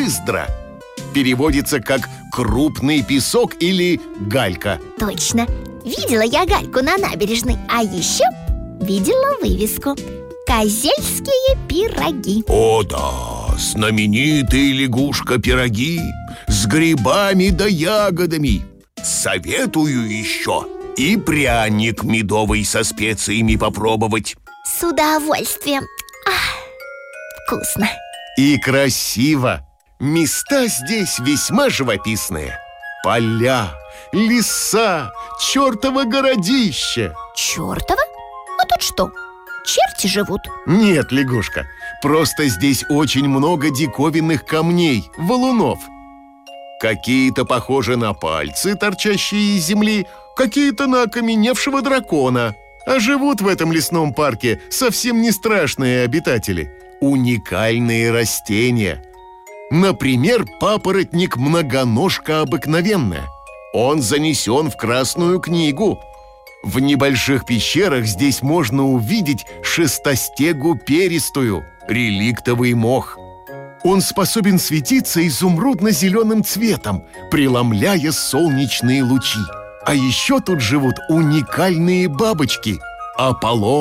жиздра. Переводится как «крупный песок» или «галька». Точно. Видела я гальку на набережной. А еще видела вывеску: «Козельские пироги». О да, знаменитые лягушка-пироги с грибами да ягодами. Советую еще и пряник медовый со специями попробовать. С удовольствием. Вкусно. И красиво. Места здесь весьма живописные. Поля, леса, чертово городище. Чертово? А тут что, черти живут? Нет, лягушка, просто здесь очень много диковинных камней, валунов. Какие-то похожи на пальцы, торчащие из земли, какие-то на окаменевшего дракона. А живут в этом лесном парке совсем не страшные обитатели. Уникальные растения. Например, папоротник-многоножка обыкновенная. Он занесен в Красную книгу. В небольших пещерах здесь можно увидеть шестостегу перистую, реликтовый мох. Он способен светиться изумрудно-зеленым цветом, преломляя солнечные лучи. А еще тут живут уникальные бабочки – Аполлон.